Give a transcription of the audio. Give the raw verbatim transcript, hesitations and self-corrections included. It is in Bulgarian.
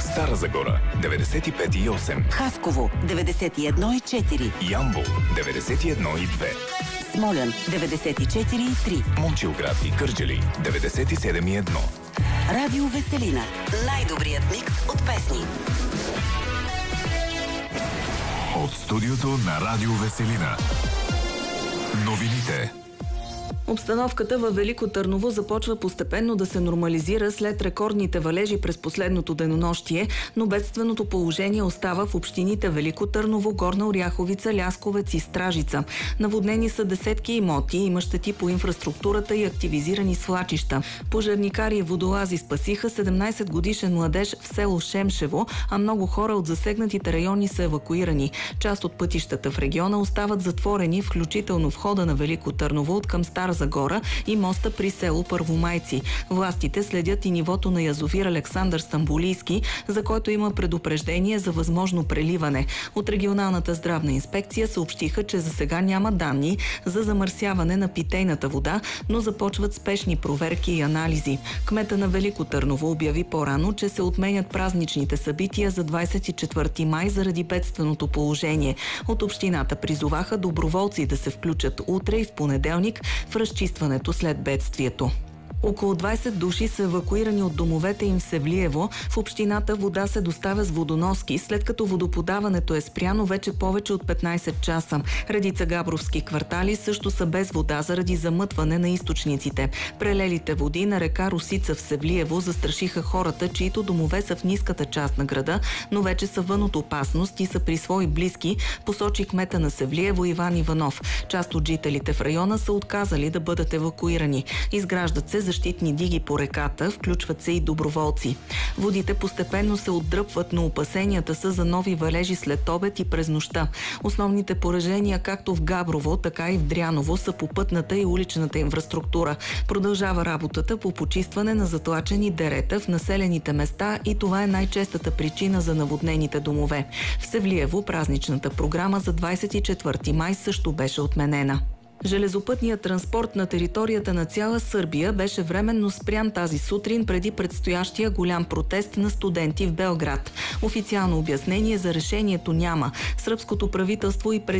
Стара Загора деветдесет и пет и осем, Хасково деветдесет и едно и четири, Ямбол деветдесет и едно и две, Смолян деветдесет и четири и три, Момчилград и Кърджали деветдесет и седем и едно. Радио Веселина. Най-добрият микс от песни. От студиото на Радио Веселина. Новините. Обстановката във Велико Търново започва постепенно да се нормализира след рекордните валежи през последното денонощие, но бедственото положение остава в общините Велико Търново, Горна Оряховица, Лясковец и Стражица. Наводнени са десетки имоти, има щети по инфраструктурата и активизирани свлачища. Пожарникари и водолази спасиха седемнайсет годишен младеж в село Шемшево, а много хора от засегнатите райони са евакуирани. Част от пътищата в региона остават затворени, включително входа на Велико Търново от към Стара Загора и моста при село Първомайци. Властите следят и нивото на язовир Александър Стамболийски, за който има предупреждение за възможно преливане. От регионалната здравна инспекция съобщиха, че за сега няма данни за замърсяване на питейната вода, но започват спешни проверки и анализи. Кмета на Велико Търново обяви по-рано, че се отменят празничните събития за двайсет и четвърти май заради бедственото положение. От общината призоваха доброволци да се включат утре и в понеделник в разчистването след бедствието. Около двайсет души са евакуирани от домовете им в Севлиево. В общината вода се доставя с водоноски, след като водоподаването е спряно вече повече от петнайсет часа. Редица габровски квартали също са без вода заради замътване на източниците. Прелелите води на река Русица в Севлиево застрашиха хората, чието домове са в ниската част на града, но вече са вън от опасност и са при свои близки, посочи кмета на Севлиево Иван Иванов. Част от жителите в района са отказали да бъдат евакуирани. Изграждат се защитни диги по реката, включват се и доброволци. Водите постепенно се отдръпват, но опасенията са за нови валежи след обед и през нощта. Основните поражения както в Габрово, така и в Дряново са по пътната и уличната инфраструктура. Продължава работата по почистване на затлачени дерета в населените места и това е най-честата причина за наводнените домове. В Севлиево празничната програма за двайсет и четвърти май също беше отменена. Железопътният транспорт на територията на цяла Сърбия беше временно спрян тази сутрин преди предстоящия голям протест на студенти в Белград. Официално обяснение за решението няма. Сръбското правителство и преди